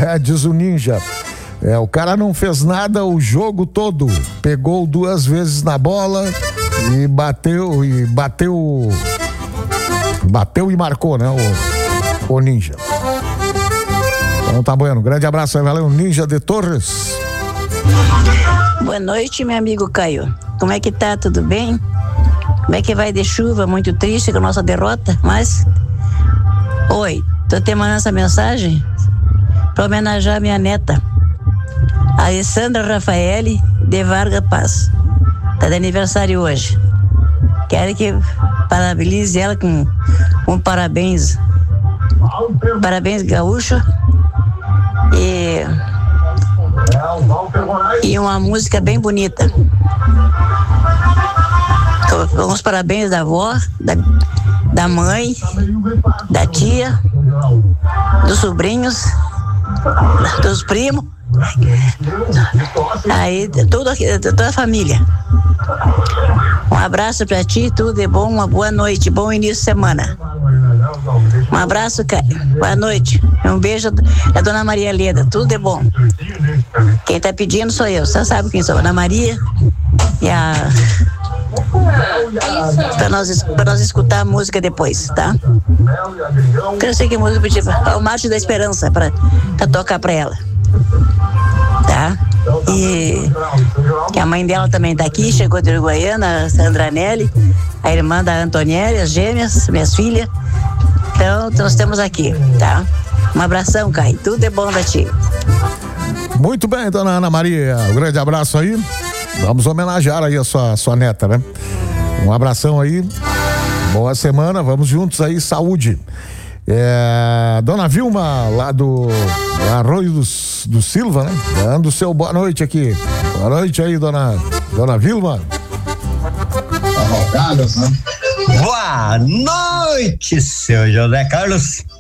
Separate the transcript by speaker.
Speaker 1: Diz o Ninja. O cara não fez nada o jogo todo. Pegou 2 vezes na bola e bateu e marcou, né? O Ninja. Então tá bueno. Grande abraço aí, valeu, Ninja de Torres.
Speaker 2: Boa noite, meu amigo Caio. Como é que tá? Tudo bem? Como é que vai de chuva? Muito triste com a nossa derrota, mas... Oi, tô te mandando essa mensagem pra homenagear minha neta, Alessandra Rafaele de Vargas Paz. Tá de aniversário hoje. Quero que parabenize ela com parabéns. Parabéns, gaúcho. E uma música bem bonita. Com os parabéns da avó, da mãe, da tia, dos sobrinhos, dos primos. Aí, toda a família. Um abraço pra ti, tudo de bom, uma boa noite, bom início de semana. Um abraço, Caio. Boa noite. Um beijo da Dona Maria Leda, tudo de bom. Quem tá pedindo sou eu, você sabe quem sou, Ana Maria. E pra nós escutar a música depois, tá? Eu sei que música pedir, o Marcha da Esperança pra tocar pra ela, tá? E que a mãe dela também tá aqui, chegou de Uruguaiana, a Sandra Nelly, a irmã da Antonielli, as gêmeas, minhas filhas. Então nós estamos aqui, tá? Um abração, Caio, tudo é bom pra ti.
Speaker 1: Muito bem, dona Ana Maria, um grande abraço aí. Vamos homenagear aí a sua neta, né? Um abração aí, boa semana, vamos juntos aí, saúde. Dona Vilma, lá do Arroio do Silva, né? Dando o seu boa noite aqui. Boa noite aí, dona Vilma.
Speaker 3: Boa noite, seu José Carlos.